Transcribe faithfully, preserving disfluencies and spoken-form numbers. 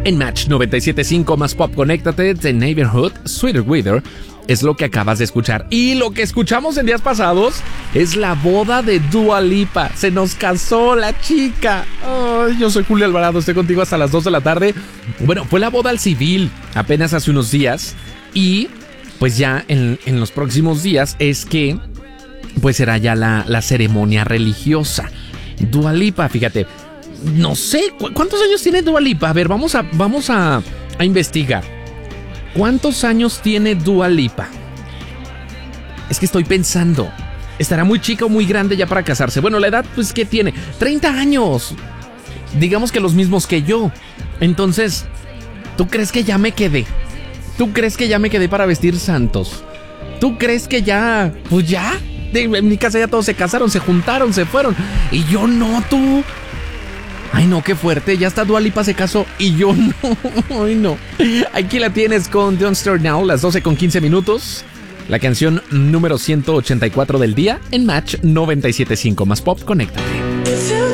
En Match noventa y siete punto cinco más Pop, conéctate. The Neighborhood, Sweeter Weather, es lo que acabas de escuchar. Y lo que escuchamos en días pasados es la boda de Dua Lipa. Se nos casó la chica. Oh, yo soy Julio Alvarado, estoy contigo hasta las dos de la tarde. Bueno, fue la boda al civil apenas hace unos días. Y pues ya en, en los próximos días es que pues será ya la, la ceremonia religiosa. Dua Lipa, fíjate, no sé, ¿cu- ¿cuántos años tiene Dua Lipa? A ver, vamos a, vamos a, a investigar. ¿Cuántos años tiene Dua Lipa? Es que estoy pensando, ¿estará muy chica o muy grande ya para casarse? Bueno, la edad, pues, ¿qué tiene? treinta años. Digamos que los mismos que yo. Entonces, ¿tú crees que ya me quedé? ¿Tú crees que ya me quedé para vestir santos? ¿Tú crees que ya, pues ya? En mi casa ya todos se casaron, se juntaron, se fueron. Y yo no, tú. Ay, no, qué fuerte. Ya hasta Dua Lipa se casó y yo no. Ay, no. Aquí la tienes con Don't Start Now, las doce con quince minutos. La canción número ciento ochenta y cuatro del día en Match noventa y siete punto cinco más Pop. Conéctate.